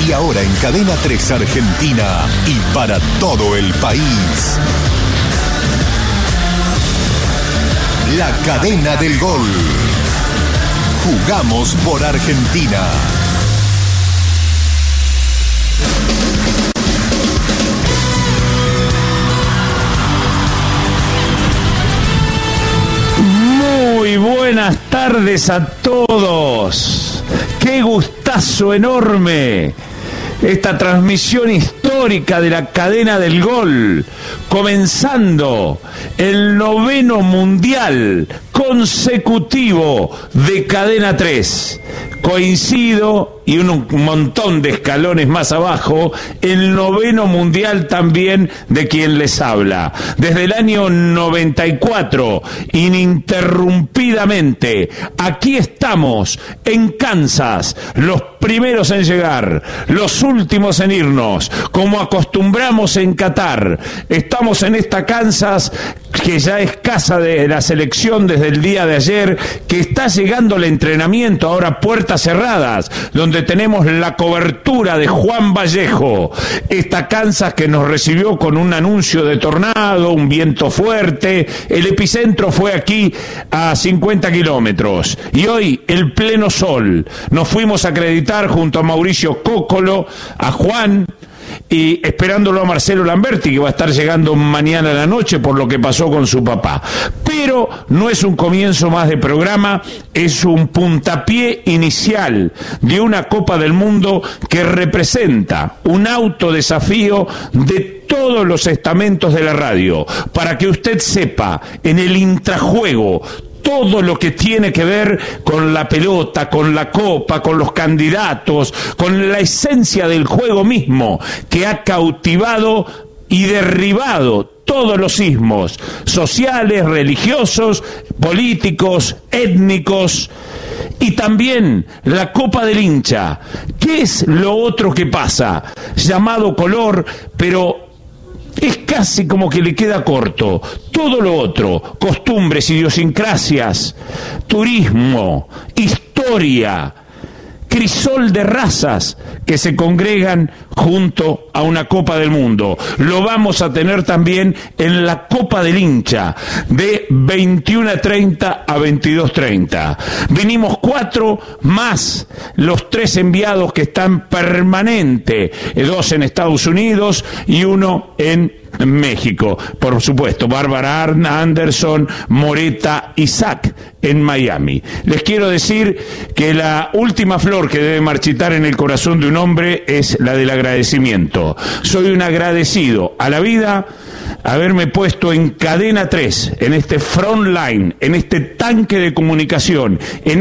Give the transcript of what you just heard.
Y ahora en Cadena 3 Argentina y para todo el país, la cadena del gol. Jugamos por Argentina. Muy buenas tardes a todos. Qué gustazo enorme. Esta transmisión histórica de la cadena del gol, comenzando el 9º mundial consecutivo de Cadena 3. Coincido, y un montón de escalones más abajo, el 9º mundial también de quien les habla. Desde el año 94, ininterrumpidamente, aquí estamos, en Kansas, los primeros en llegar, los últimos en irnos, como acostumbramos en Qatar. Estamos en esta Kansas que ya es casa de la selección desde el día de ayer, que está llegando el entrenamiento, ahora puertas cerradas, donde tenemos la cobertura de Juan Vallejo. Esta Kansas que nos recibió con un anuncio de tornado, un viento fuerte, el epicentro fue aquí a 50 kilómetros, y hoy el pleno sol. Nos fuimos a acreditar junto a Mauricio Cócolo, a Juan, y esperándolo a Marcelo Lamberti, que va a estar llegando mañana a la noche por lo que pasó con su papá. Pero no es un comienzo más de programa, es un puntapié inicial de una Copa del Mundo que representa un autodesafío de todos los estamentos de la radio, para que usted sepa, en el intrajuego, todo lo que tiene que ver con la pelota, con la copa, con los candidatos, con la esencia del juego mismo, que ha cautivado y derribado todos los ismos sociales, religiosos, políticos, étnicos, y también la Copa del Hincha. ¿Qué es lo otro que pasa? Llamado color, pero es casi como que le queda corto. Todo lo otro, costumbres, idiosincrasias, turismo, historia, crisol de razas que se congregan junto a una Copa del Mundo. Lo vamos a tener también en la Copa del Hincha, de 21:30 a 22:30. Vinimos 4 más los 3 enviados que están permanente, 2 en Estados Unidos y 1 en México, por supuesto, Bárbara Anderson, Moreta, Isaac en Miami. Les quiero decir que la última flor que debe marchitar en el corazón de un hombre es la del agradecimiento. Soy un agradecido a la vida haberme puesto en Cadena 3, en este front line, en este tanque de comunicación, en